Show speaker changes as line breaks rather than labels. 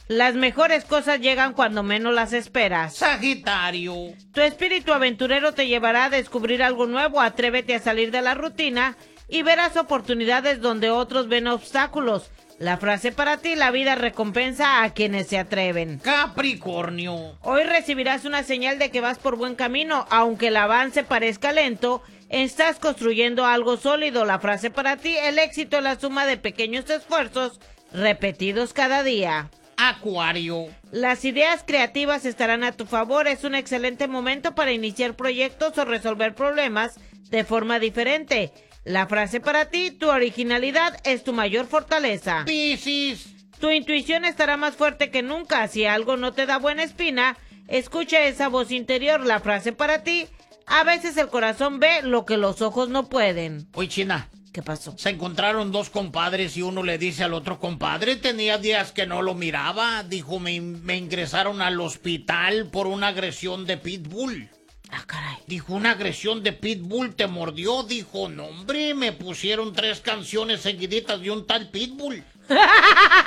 Las mejores cosas llegan cuando menos las esperas.
Sagitario.
Tu espíritu aventurero te llevará a descubrir algo nuevo. Atrévete a salir de la rutina y verás oportunidades donde otros ven obstáculos. La frase para ti: la vida recompensa a quienes se atreven.
Capricornio.
Hoy recibirás una señal de que vas por buen camino. Aunque el avance parezca lento, estás construyendo algo sólido. La frase para ti: el éxito es la suma de pequeños esfuerzos repetidos cada día.
Acuario.
Las ideas creativas estarán a tu favor. Es un excelente momento para iniciar proyectos o resolver problemas de forma diferente. La frase para ti: tu originalidad es tu mayor fortaleza.
Piscis.
Tu intuición estará más fuerte que nunca. Si algo no te da buena espina, escucha esa voz interior. La frase para ti: a veces el corazón ve lo que los ojos no pueden.
Oye, China.
¿Qué pasó?
Se encontraron dos compadres y uno le dice al otro compadre: tenía días que no lo miraba. Dijo, me ingresaron al hospital por una agresión de pitbull.
Ah, caray.
Dijo, ¿una agresión de pitbull te mordió? Dijo, no hombre, me pusieron 3 canciones seguiditas de un tal pitbull.